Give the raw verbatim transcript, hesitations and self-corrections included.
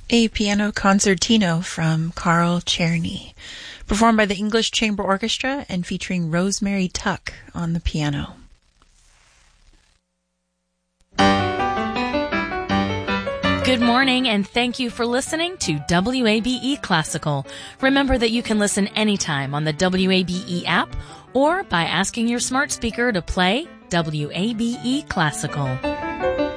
A piano concertino from Carl Czerny, performed by the English Chamber Orchestra and featuring Rosemary Tuck on the piano. Good morning, and thank you for listening to W A B E Classical. Remember that you can listen anytime on the W A B E app or by asking your smart speaker to play W A B E Classical.